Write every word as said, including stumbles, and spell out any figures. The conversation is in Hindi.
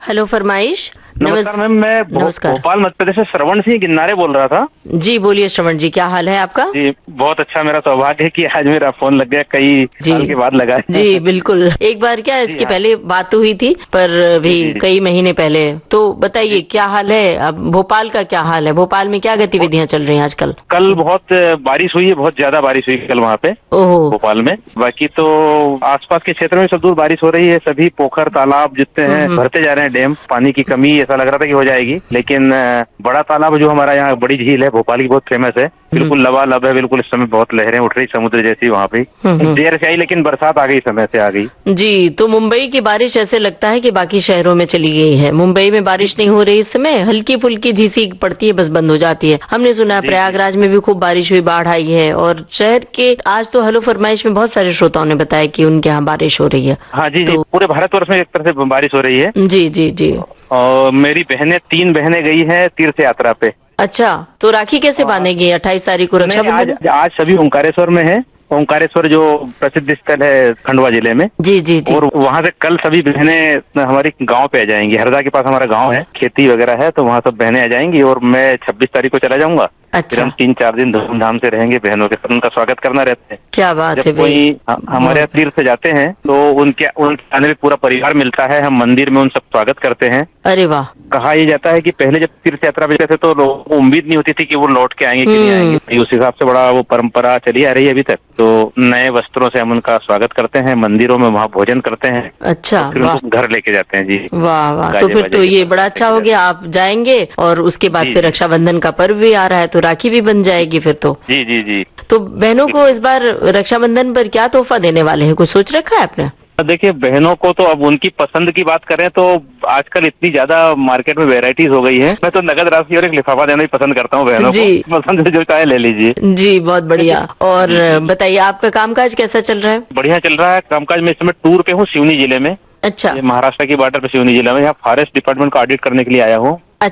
हेलो फरमाइश। नमस्कार मैम, मैं भो- नमस्कार। भोपाल मध्य प्रदेश से श्रवण सिंह गिन्नारे बोल रहा था। जी बोलिए श्रवण जी, क्या हाल है आपका? जी बहुत अच्छा, मेरा सौभाग्य है कि आज मेरा फोन लग गया, कई जी साल के बाद लगा है। जी बिल्कुल। एक बार क्या इसके हाँ। पहले बात तो हुई थी, पर भी जी, जी। कई महीने पहले। तो बताइए क्या हाल है अब, भोपाल का क्या हाल है? भोपाल में क्या गतिविधियां चल रही हैं आजकल? कल बहुत बारिश हुई है, बहुत ज्यादा बारिश हुई कल वहाँ पे ओहो। भोपाल में। बाकी तो आसपास के क्षेत्र में सब दूर बारिश हो रही है, सभी पोखर तालाब जितने हैं हम्म, हम्म। भरते जा रहे हैं। डैम पानी की कमी ऐसा लग रहा था कि हो जाएगी, लेकिन अ, बड़ा तालाब जो हमारा यहाँ बड़ी झील है भोपाल की, बहुत फेमस है, बिल्कुल लबालब है, बिल्कुल इस समय बहुत लहरें उठ रही समुद्र जैसी वहाँ पे। हम्म, हम्म। देर से आई लेकिन बरसात आ गई, समय से आ गई। जी, तो मुंबई की बारिश ऐसे लगता है कि बाकी शहरों में चली गई है। मुंबई में बारिश नहीं हो रही इस समय, हल्की फुल्की झीसी पड़ती है, बस बंद हो जाती है। हमने सुना है जी, प्रयागराज में भी खूब बारिश हुई, बाढ़ आई है। और शहर के आज तो हेलो फरमाइश में बहुत सारे श्रोताओं ने बताया कि उनके यहाँ बारिश हो रही है। हाँ जी जी, तो पूरे भारतवर्ष में एक तरह से बारिश हो रही है। जी जी जी। और मेरी बहनें, तीन बहनें गई हैं तीर्थ यात्रा पे। अच्छा, तो राखी कैसे हाँ। बांधेगी अट्ठाईस तारीख को नहीं, आज रक्षाबंधन? आज सभी ओंकारेश्वर में है। ओंकारेश्वर जो प्रसिद्ध स्थल है खंडवा जिले में। जी जी जी। और वहाँ से कल सभी बहनें हमारी गांव पे आ जाएंगी। हरदा के पास हमारा गांव है, खेती वगैरह है, तो वहाँ सब बहनें आ जाएंगी। और मैं छब्बीस तारीख को चला जाऊंगा। फिर अच्छा, हम तीन चार दिन धूमधाम से रहेंगे बहनों के साथ, उनका स्वागत करना रहता है। क्या बात है जब भाई। कोई ह- हमारे यहाँ तीर्थ जाते हैं तो उनके उनके आने में पूरा परिवार मिलता है, हम मंदिर में उन सब स्वागत करते हैं। अरे वाह। कहा यह जाता है कि पहले जब तीर्थ यात्रा पे जाते थे तो लोगों को उम्मीद नहीं होती थी कि वो लौट के आएंगे कि नहीं हम्म। आएंगे। उस हिसाब से बड़ा वो परंपरा चली आ रही है अभी तक। तो नए वस्त्रों से हम उनका स्वागत करते हैं, मंदिरों में वहाँ भोजन करते हैं, अच्छा, फिर वाह उनको घर लेके जाते हैं। जी वाह वाह। तो गाजे फिर बाजे तो के ये साथ बड़ा अच्छा हो लेके गया, आप जाएंगे और उसके बाद जी, फिर जी। रक्षाबंधन का पर्व भी आ रहा है, तो राखी भी बन जाएगी फिर तो। जी जी जी। तो बहनों को इस बार रक्षाबंधन पर क्या तोहफा देने वाले हैं, कुछ सोच रखा है आपने? देखिए, बहनों को तो अब उनकी पसंद की बात करें तो आजकल इतनी ज्यादा मार्केट में वेराइटीज हो गई है। मैं तो नगद राशि और एक लिफाफा देना ही पसंद करता हूँ बहनों जी। को। पसंद है जो चाहे ले लीजिए। जी बहुत बढ़िया। और जी, जी। बताइए आपका कामकाज कैसा चल रहा है? बढ़िया चल रहा है कामकाज। मैं इस समय टूर पे हूँ सिवनी जिले में। अच्छा। ये महाराष्ट्र की बॉर्डर पे सिवनी जिला में, यहाँ फॉरेस्ट डिपार्टमेंट का ऑडिट करने के लिए आया हूँ।